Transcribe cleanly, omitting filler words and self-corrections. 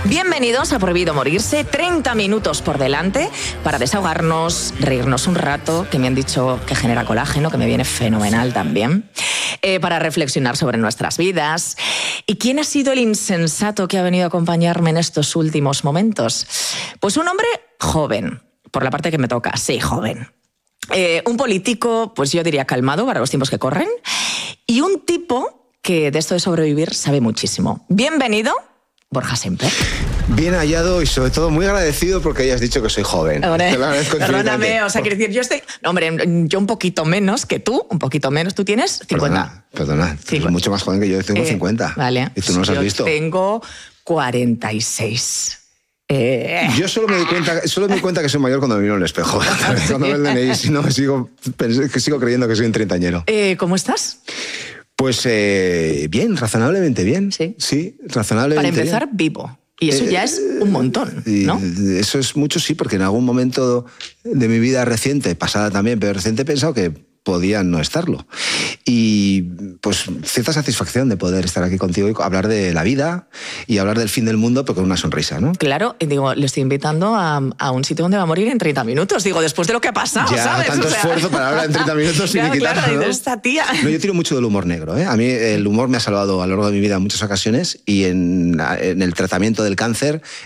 Bienvenidos a Prohibido Morirse, 30 minutos por delante para desahogarnos, reírnos un rato, que me han dicho que genera colágeno, que me viene fenomenal también, para reflexionar sobre nuestras vidas. ¿Y quién ha sido el insensato que ha venido a acompañarme en estos últimos momentos? Pues un hombre joven, por la parte que me toca, sí, joven. Un político, pues yo diría calmado para los tiempos que corren, y un tipo que de esto de sobrevivir sabe muchísimo. Bienvenido, Borja Semper. Bien hallado y sobre todo muy agradecido porque hayas dicho que soy joven. Hombre, te lo agradezco perdóname, o sea, quiero decir, yo estoy... No, hombre, yo un poquito menos que tú, un poquito menos. ¿Tú tienes 50? Perdona, tú eres mucho más joven que yo tengo 50. Vale. ¿Y tú no los has visto? Yo tengo 46. Yo solo me di cuenta que soy mayor cuando me miro en el espejo. Cuando veo el DNI, si no, sigo creyendo que soy un treintañero. ¿Cómo estás? Pues bien, razonablemente bien. Sí, razonablemente Para empezar, bien. vivo. Y eso ya es un montón, ¿no? Eso es mucho, sí, porque en algún momento de mi vida reciente, pasada también, pero reciente, he pensado que podía no estarlo. Y pues cierta satisfacción de poder estar aquí contigo y hablar de la vida y hablar del fin del mundo, pero con una sonrisa, ¿no? Claro, digo, le estoy invitando a un sitio donde va a morir en 30 minutos. Digo, después de lo que ha pasado, ya, ¿sabes? Tanto esfuerzo para hablar en 30 minutos sin quitarlo, claro, ¿no? esta tía. No, yo tiro mucho del humor negro, ¿eh? A mí el humor me ha salvado a lo largo de mi vida en muchas ocasiones y en el tratamiento del cáncer